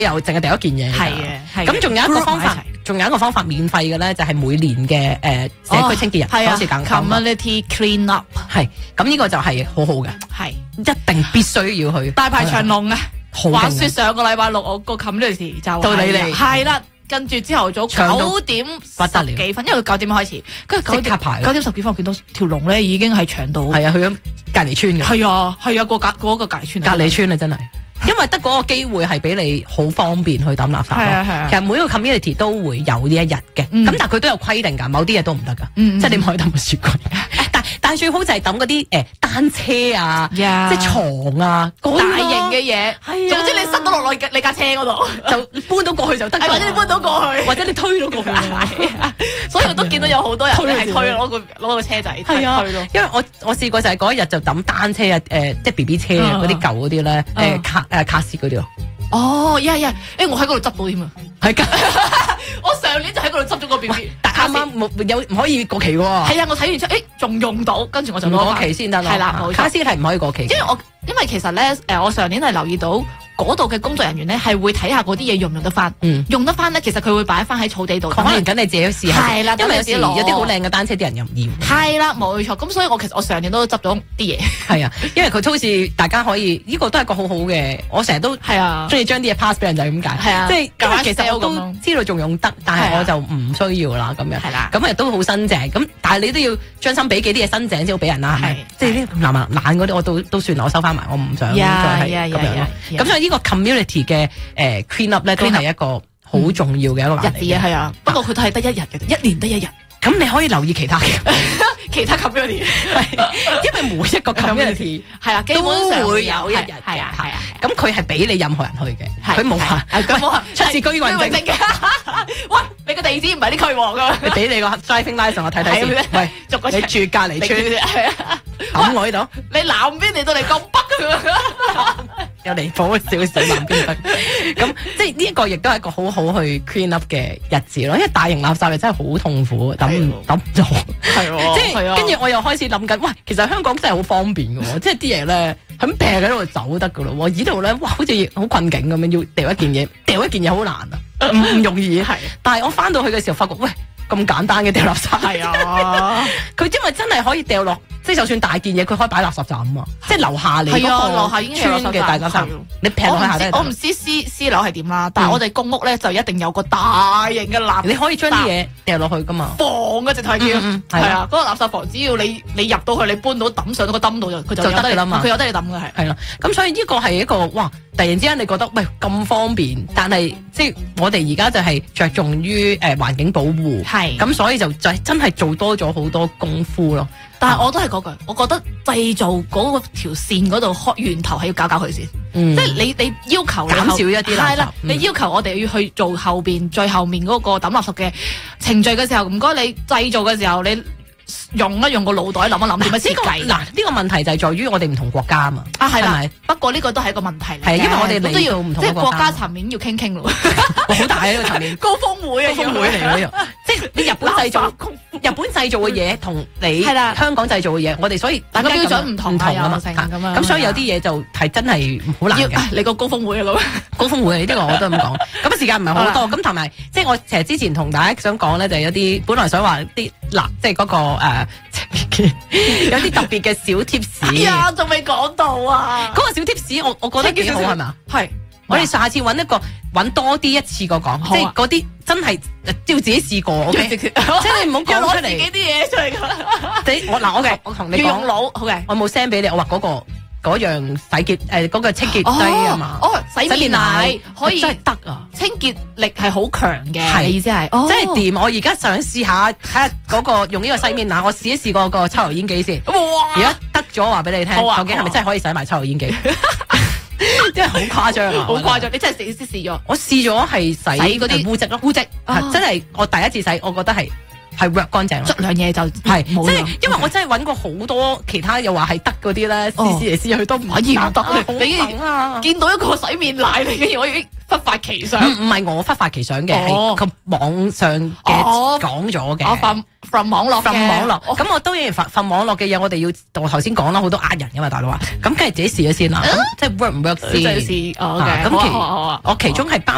又淨係掉一件嘢。 係嘅， 咁仲有一個方法，免費嘅咧，就係每年嘅社區清潔日，好似講 community clean up。 係，咁呢個就係好好嘅， 係一定必須要去大排長龍啊！話說上個禮拜六我個 community 就到你哋係啦。跟住朝頭早9點10幾分，因為佢9點開始，跟住9點10幾分，我見到條龍咧已經係長到係啊，去咗隔離村嘅。 係啊，嗰個隔離村。 隔離村啊，真係，因為得嗰個機會係俾你好方便去抌垃圾。係啊。其實每個 community 都會有呢一日嘅，咁但係佢都有規定㗎，某啲嘢都唔得㗎，即係你唔可以抌個雪櫃。但係最好就係抌嗰啲單車啊，即係床啊，大型嘅嘢。總之你塞到落你架車嗰度， 就搬到過去就得。 或者你搬到過去， 或者你推到過去。 所以我都見到有好多人係推攞個車仔推咯。 因為我試過就係嗰一日就抌單車啊，即係 BB 車啊，嗰啲舊嗰啲咧，卡士嗰啲咯。 哦，我喺嗰度執到添啊！ 係我上年就喺嗰度執咗個 BB， 但啱啱唔可以過期喎。 係啊，我睇完之後，仲用到，跟住我就攞過期先得咯。 係啦，冇錯， 卡士係唔可以過期。 因為其實咧，我上年係留意到嗰度嘅工作人員咧係會睇下嗰啲嘢用唔用得翻，用得翻咧，其實佢會擺翻喺草地度。可能緊你自己試下。係啦，因為有時有啲好靚嘅單車，啲人又唔要。 係啦，冇錯。咁所以其實我上年都執咗啲嘢。 係啊，因為佢好似大家可以呢個都係個好好嘅。我成日都係啊，中意將啲嘢 pass 俾人就係咁解。係啊，即係其實我都知道仲用得，但係我就唔需要啦咁樣。係啦，咁亦都好新淨。咁但係你都要將心比己，啲嘢新淨先好俾人啦。係，即係啲爛嗰啲我都算我收翻埋，我唔想再係咁樣咯。咁所以呢個 community 嘅clean up 咧都係一個好重要嘅一個日子啊，係啊。不過佢都係得一日嘅，一年得一日。 咁你可以留意其他嘅其他 community， 因為每一個 community 係啦，基本上會有一日嘅，係啊。 咁佢係俾你任何人去嘅，佢冇話出示居民證嘅。 喂，你個地址唔係啲區喎㗎， 你俾你個 driving license 我睇睇先。喂，你住隔離村，咁我呢度， 你南邊嚟到嚟咁北㗎， 有離譜少少南邊北。咁即係呢一個亦都係一個好好去 clean up 嘅日子咯，因為大型垃圾又真係好痛苦，抌唔到。係喎，即係跟住我又開始諗緊，喂，其實香港真係好方便嘅喎，即係啲嘢咧咁劈喺度走得㗎咯喎，呢度咧哇好似好困境咁樣，要掉一件嘢，掉一件嘢好難啊，唔容易。係，但係我翻到去嘅時候發覺，喂，咁簡單嘅掉垃圾。係啊，佢因為真係可以掉落，即係就算大件嘢，佢可以擺垃圾站啊嘛，即係樓下你嗰個樓下已經村嘅大垃圾，你劈落去下都。 我唔知私樓係點啦，但係我哋公屋咧就一定有個大型嘅垃圾， 你可以將啲嘢掉落去噶嘛。 房嘅直頭叫，係啊，嗰個垃圾房只要你入到去，你搬到抌上到個燈度佢就得㗎啦嘛，佢有得你抌嘅係啦。 咁所以呢個係一個哇，突然之間你覺得喂咁方便，但係即係我哋而家就係着重於環境保護，係咁所以就真係做多咗好多功夫咯。 但係我都係嗰句，我覺得製造嗰條線嗰度開源頭係要搞佢先，即係你要求減少一啲垃圾， 係啦，你要求我哋要去做最後面嗰個抌垃圾嘅程序嘅時候，唔該你製造嘅時候你用個腦袋諗一諗點樣設計。 嗱，呢個問題就係在於我哋唔同國家啊嘛。啊係啦，不過呢個都係一個問題嚟嘅。 係因為我哋都要唔同即係國家層面要傾咯。 好大呢個層面。高峰會嚟嘅，即係你日本製造嘅嘢同你香港製造嘅嘢，我哋所以大家標準唔同啊嘛。咁所以有啲嘢就係真係好難嘅。 你個高峰會啊咁。 高峰會呢個我都咁講。咁時間唔係好多，咁同埋即係我其實之前同大家想講咧，就係有啲本來想話啲嗱，即係嗰個有啲特別嘅小貼士。 哎呀，仲未講到啊！ 嗰個小貼士我覺得幾好係咪？係。我哋下次揾多啲一次過講，即係嗰啲真係要自己試過，OK？即係你唔好講出嚟。 自己啲嘢出嚟㗎。 我同你講， 要用腦，好嘅。 我冇 send 俾你，我話嗰樣嗰個清潔劑啊嘛。 洗面奶可以真係得啊！ 清潔力係好強嘅，意思係真係掂。我而家想試下睇下嗰個用呢個洗面奶，我試一試個抽油煙機先。哇！而家得咗話俾你聽，究竟係咪真係可以洗埋抽油煙機？真係好誇張啊！ 好誇張！你真係試咗？ 我試咗係洗嗰啲污漬咯，污漬真係我第一次洗，我覺得係 work 乾淨咯， 捽兩嘢就係即係因為我真係揾過好多其他又話係得嗰啲咧，試嚟試去都唔可以得。 你見到一個洗面奶嚟嘅，我已經忽發奇想。 唔係我忽發奇想嘅，係個網上嘅講咗嘅。from 網絡，咁我當然from網絡嘅嘢，我哋要我頭先講啦，好多呃人噶嘛，大佬啊，咁梗係自己試咗先啦，即係 work 唔 work 先。 試，咁我其中係包